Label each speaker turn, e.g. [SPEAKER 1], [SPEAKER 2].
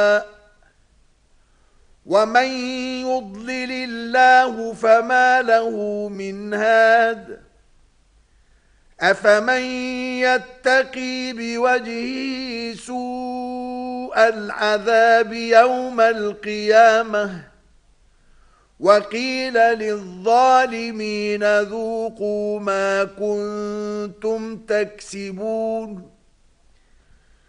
[SPEAKER 1] ومن يضلل الله فما له من هاد أفمن يتقي بوجهه سوء العذاب يوم القيامة وقيل للظالمين ذوقوا ما كنتم تكسبون